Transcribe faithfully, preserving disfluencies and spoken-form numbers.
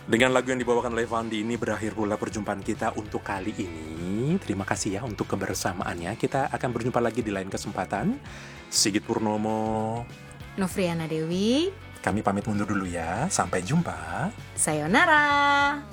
Dengan lagu yang dibawakan oleh Fandi ini berakhir pula perjumpaan kita untuk kali ini. Terima kasih ya untuk kebersamaannya. Kita akan berjumpa lagi di lain kesempatan. Sigit Purnomo, Novriana Dewi. Kami pamit mundur dulu ya. Sampai jumpa. Sayonara.